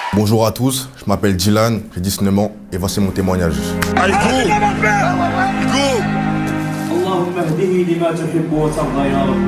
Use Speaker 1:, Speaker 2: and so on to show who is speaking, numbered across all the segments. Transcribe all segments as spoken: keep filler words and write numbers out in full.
Speaker 1: Bonjour à tous, je m'appelle Dylan, j'ai dix-neuf ans et voici mon témoignage.
Speaker 2: Allez, go! Go!
Speaker 3: Allahumma hdihi lima tuhibbu wa tarda ya Rabb.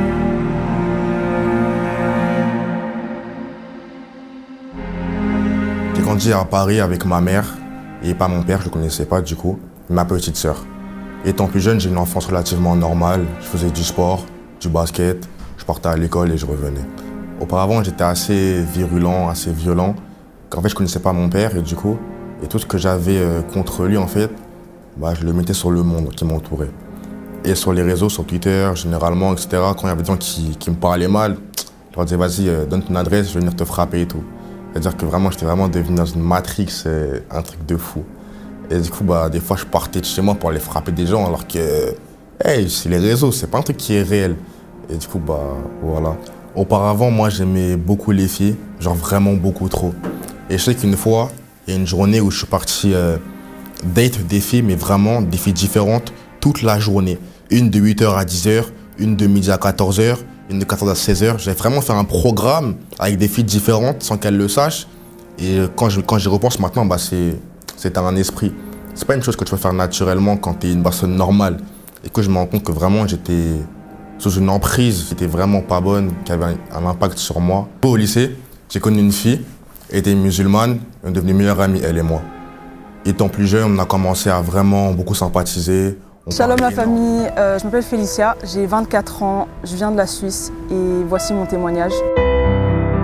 Speaker 1: J'ai grandi à Paris avec ma mère et pas mon père, je ne le connaissais pas du coup, ma petite sœur. Étant plus jeune, j'ai une enfance relativement normale, je faisais du sport, du basket, je partais à l'école et je revenais. Auparavant, j'étais assez virulent, assez violent, car en fait, je ne connaissais pas mon père et du coup, et tout ce que j'avais contre lui, en fait, bah, je le mettais sur le monde qui m'entourait. Et sur les réseaux, sur Twitter, généralement, et cetera, quand il y avait des gens qui, qui me parlaient mal, je leur disais, vas-y, euh, donne ton adresse, je vais venir te frapper et tout. C'est-à-dire que vraiment, j'étais vraiment devenu dans une matrix, euh, un truc de fou. Et du coup, bah, des fois, je partais de chez moi pour aller frapper des gens, alors que, hey, c'est les réseaux, c'est pas un truc qui est réel. Et du coup, bah, voilà. Auparavant, moi, j'aimais beaucoup les filles, genre vraiment beaucoup trop. Et je sais qu'une fois, il y a une journée où je suis parti euh, date des filles, mais vraiment des filles différentes, toute la journée. Une de huit heures à dix heures, une de midi à quatorze heures, une de quatorze à seize heures. J'avais vraiment fait un programme avec des filles différentes sans qu'elles le sachent. Et quand je, quand j'y repense maintenant, bah, c'est, c'est un esprit. C'est pas une chose que tu vas faire naturellement quand tu es une personne normale. Et que je me rends compte que vraiment j'étais sous une emprise qui était vraiment pas bonne, qui avait un, un impact sur moi. Au lycée, j'ai connu une fille, elle était musulmane, on est devenus meilleures amies, elle et moi. Étant plus jeune, on a commencé à vraiment beaucoup sympathiser.
Speaker 4: Shalom la famille, euh, je m'appelle Félicia, j'ai vingt-quatre ans, je viens de la Suisse et voici mon témoignage.